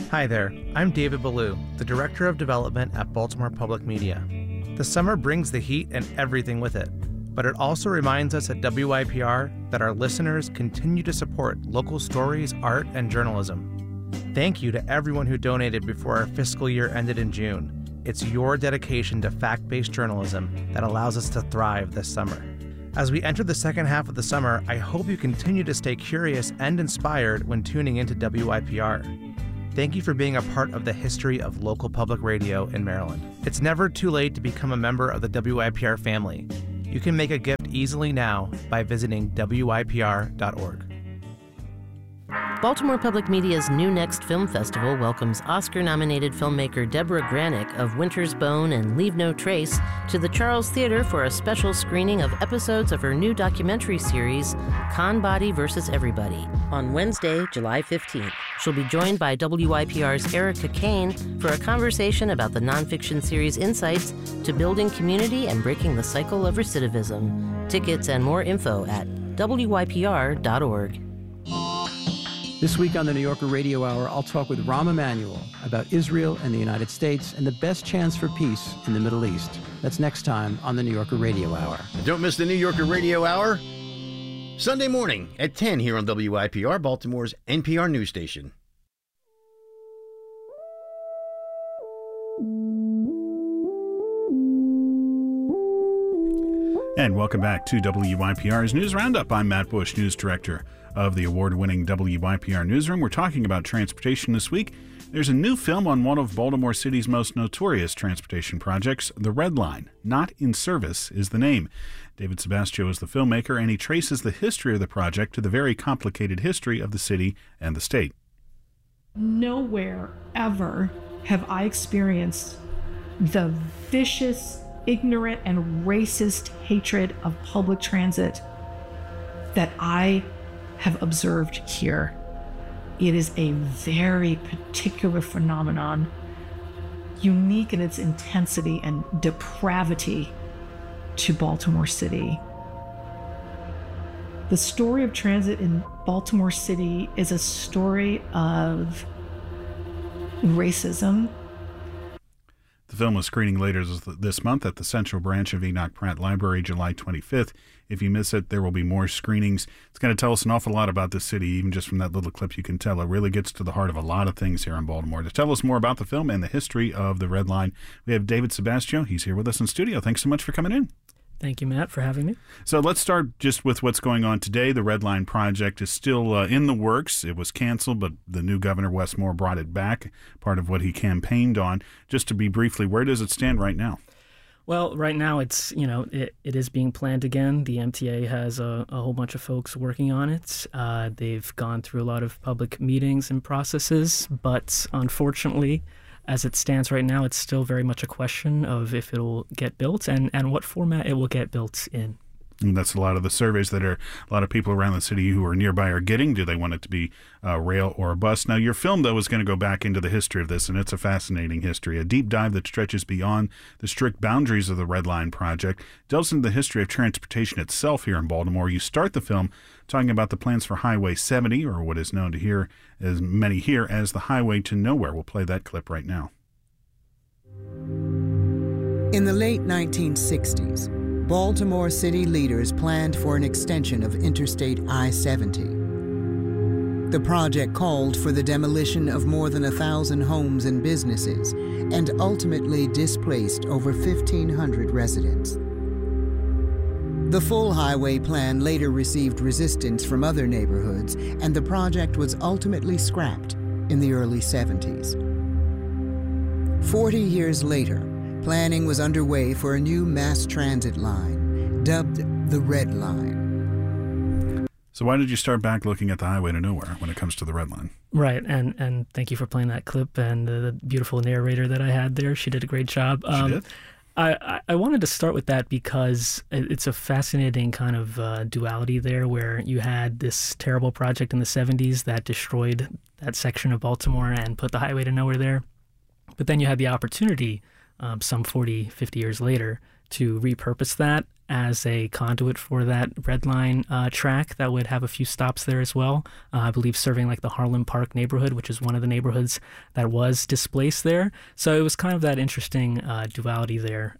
Hi there, I'm David Ballou, the Director of Development at Baltimore Public Media. The summer brings the heat and everything with it, but it also reminds us at WYPR that our listeners continue to support local stories, art, and journalism. Thank you to everyone who donated before our fiscal year ended in June. It's your dedication to fact-based journalism that allows us to thrive this summer. As we enter the second half of the summer, I hope you continue to stay curious and inspired when tuning into WYPR. Thank you for being a part of the history of local public radio in Maryland. It's never too late to become a member of the WYPR family. You can make a gift easily now by visiting WYPR.org. Baltimore Public Media's New Next Film Festival welcomes Oscar-nominated filmmaker Deborah Granick of Winter's Bone and Leave No Trace to the Charles Theater for a special screening of episodes of her new documentary series, Conbody vs. Everybody, on Wednesday, July 15th. She'll be joined by WYPR's Erica Kane for a conversation about the nonfiction series insights to building community and breaking the cycle of recidivism. Tickets and more info at WYPR.org. This week on the New Yorker Radio Hour, I'll talk with Rahm Emanuel about Israel and the United States and the best chance for peace in the Middle East. That's next time on the New Yorker Radio Hour. Don't miss the New Yorker Radio Hour, Sunday morning at 10 here on WYPR, Baltimore's NPR news station. And welcome back to WYPR's News Roundup. I'm Matt Bush, News Director of the award-winning WYPR Newsroom. We're talking about transportation this week. There's a new film on one of Baltimore City's most notorious transportation projects, the Red Line. Not in Service is the name. David Sebastio is the filmmaker, and he traces the history of the project to the very complicated history of the city and the state. Nowhere ever have I experienced the vicious, ignorant, and racist hatred of public transit that I have observed here. It is a very particular phenomenon, unique in its intensity and depravity to Baltimore City. The story of transit in Baltimore City is a story of racism. The film is screening later this month at the Central Branch of Enoch Pratt Library, July 25th. If you miss it, there will be more screenings. It's going to tell us an awful lot about the city, even just from that little clip you can tell. It really gets to the heart of a lot of things here in Baltimore. To tell us more about the film and the history of the Red Line, we have David Sebastio. He's here with us in studio. Thanks so much for coming in. Thank you, Matt, for having me. So let's start just with what's going on today. The Red Line project is still in the works. It was canceled, but the new governor, Wes Moore, brought it back, part of what he campaigned on. Just to be briefly, where does it stand right now? Well, right now it is being planned again. The MTA has a whole bunch of folks working on it. They've gone through a lot of public meetings and processes, but unfortunately, as it stands right now, it's still very much a question of if it'll get built and what format it will get built in. And that's a lot of the surveys that a lot of people around the city who are nearby are getting. Do they want it to be rail or a bus? Now, your film, though, is going to go back into the history of this, and it's a fascinating history. A deep dive that stretches beyond the strict boundaries of the Red Line project, delves into the history of transportation itself here in Baltimore. You start the film talking about the plans for Highway 70, or what is known to here, as many here, as the Highway to Nowhere. We'll play that clip right now. In the late 1960s, Baltimore city leaders planned for an extension of Interstate I-70. The project called for the demolition of more than 1,000 homes and businesses and ultimately displaced over 1,500 residents. The full highway plan later received resistance from other neighborhoods, and the project was ultimately scrapped in the early 70s. 40 years later, planning was underway for a new mass transit line, dubbed the Red Line. So why did you start back looking at the Highway to Nowhere when it comes to the Red Line? Right, and thank you for playing that clip, and the beautiful narrator that I had there. She did a great job. She did? I wanted to start with that because it's a fascinating kind of duality there, where you had this terrible project in the 70s that destroyed that section of Baltimore and put the Highway to Nowhere there. But then you had the opportunity some 40, 50 years later to repurpose that as a conduit for that Red Line track that would have a few stops there as well. I believe serving like the Harlem Park neighborhood, which is one of the neighborhoods that was displaced there. So it was kind of that interesting duality there.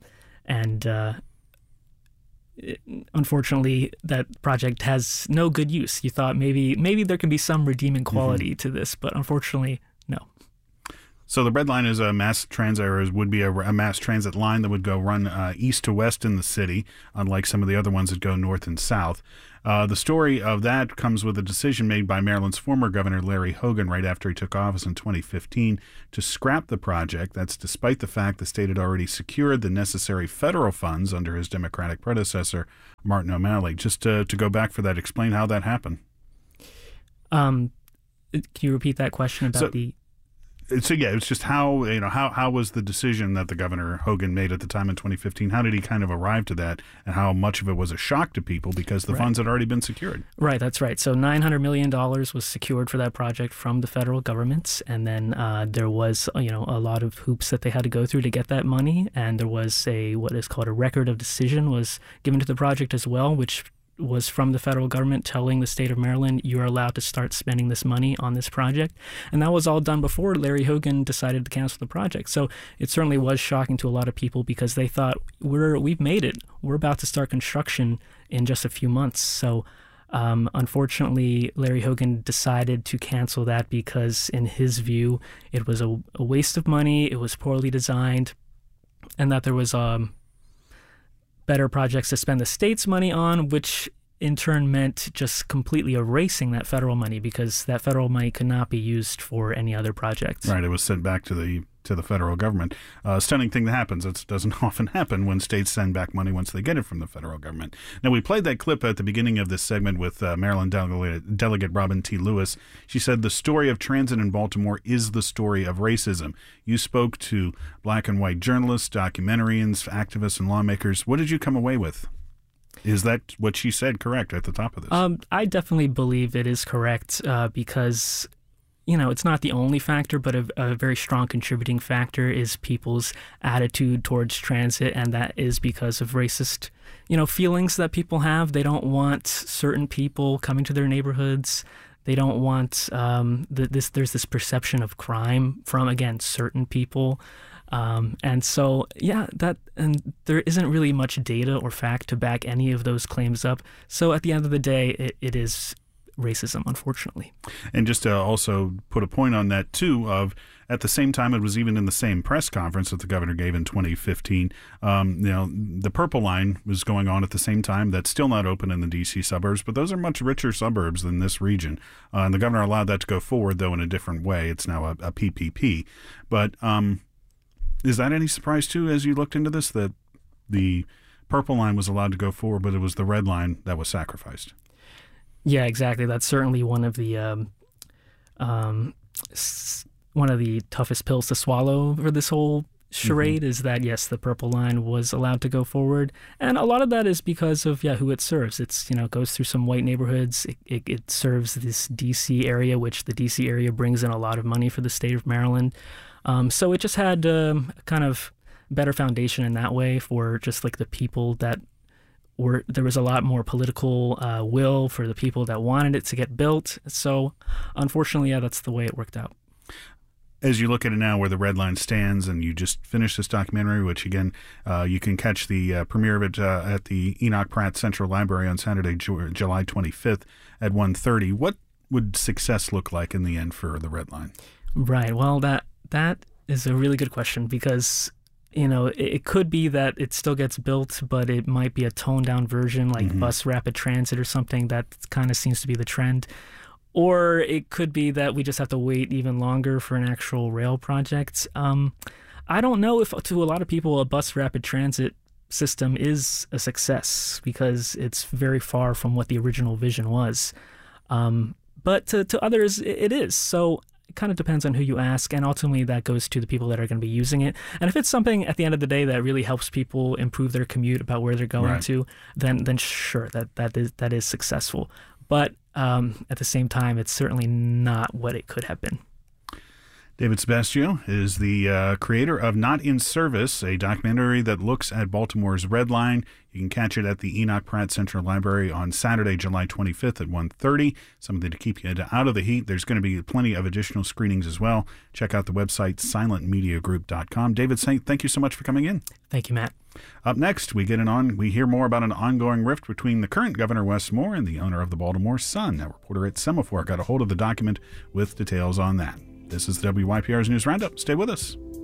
Unfortunately, that project has no good use. You thought maybe there can be some redeeming quality to this, but unfortunately, no. So the Red Line is a mass transit, or would be a mass transit line that would go run east to west in the city, unlike some of the other ones that go north and south. The story of that comes with a decision made by Maryland's former governor, Larry Hogan, right after he took office in 2015 to scrap the project. That's despite the fact the state had already secured the necessary federal funds under his Democratic predecessor, Martin O'Malley. Just to go back for that, explain how that happened. Can you repeat that question about So yeah, it's just how was the decision that the Governor Hogan made at the time in 2015? How did he kind of arrive to that, and how much of it was a shock to people because the funds had already been secured? Right, that's right. So $900 million was secured for that project from the federal government, and then there was a lot of hoops that they had to go through to get that money, and there was what is called a record of decision was given to the project as well, which was from the federal government telling the state of Maryland, you're allowed to start spending this money on this project. And that was all done before Larry Hogan decided to cancel the project. So it certainly was shocking to a lot of people because they thought, we've made it. We're about to start construction in just a few months. So unfortunately, Larry Hogan decided to cancel that because in his view, it was a waste of money, it was poorly designed, and that there was better projects to spend the state's money on, which in turn meant just completely erasing that federal money because that federal money could not be used for any other project. Right, it was sent back to the federal government. Stunning thing that happens. It doesn't often happen when states send back money once they get it from the federal government. Now, we played that clip at the beginning of this segment with Maryland Delegate Robin T. Lewis. She said the story of transit in Baltimore is the story of racism. You spoke to black and white journalists, documentarians, activists, and lawmakers. What did you come away with? Is that what she said correct at the top of this? I definitely believe it is correct because it's not the only factor, but a very strong contributing factor is people's attitude towards transit, and that is because of racist, feelings that people have. They don't want certain people coming to their neighborhoods. They don't want there's this perception of crime from, again, certain people. And so, and there isn't really much data or fact to back any of those claims up. So at the end of the day, it is racism, unfortunately. And just to also put a point on that, too, of at the same time, it was even in the same press conference that the governor gave in 2015, the Purple Line was going on at the same time. That's still not open in the D.C. suburbs, but those are much richer suburbs than this region. And the governor allowed that to go forward, though, in a different way. It's now a PPP. But is that any surprise, too, as you looked into this, that the Purple Line was allowed to go forward, but it was the Red Line that was sacrificed? Yeah, exactly. That's certainly one of the toughest pills to swallow for this whole charade is that, yes, the Purple Line was allowed to go forward. And a lot of that is because of, who it serves. It's, goes through some white neighborhoods. It serves this D.C. area, which the D.C. area brings in a lot of money for the state of Maryland. So it just had kind of better foundation in that way for just like the people that there was a lot more political will for the people that wanted it to get built. So unfortunately, that's the way it worked out. As you look at it now where the Red Line stands, and you just finished this documentary, which again, you can catch the premiere of it at the Enoch Pratt Central Library on Saturday, July 25th at 1:30. What would success look like in the end for the Red Line? Right. Well, that is a really good question because it could be that it still gets built, but it might be a toned-down version like bus rapid transit or something. That kind of seems to be the trend. Or it could be that we just have to wait even longer for an actual rail project. I don't know if, to a lot of people, a bus rapid transit system is a success because it's very far from what the original vision was. But to others, it is. So it kind of depends on who you ask, and ultimately that goes to the people that are going to be using it. And if it's something at the end of the day that really helps people improve their commute about where they're going to, then sure, that is successful. But at the same time, it's certainly not what it could have been. David Sebastio is the creator of Not in Service, a documentary that looks at Baltimore's Red Line. You can catch it at the Enoch Pratt Central Library on Saturday, July 25th at 1:30. Something to keep you out of the heat. There's going to be plenty of additional screenings as well. Check out the website, silentmediagroup.com. David, thank you so much for coming in. Thank you, Matt. Up next, we hear more about an ongoing rift between the current Governor Wes Moore and the owner of the Baltimore Sun. A reporter at Semaphore got a hold of the document with details on that. This is WYPR's News Roundup. Stay with us.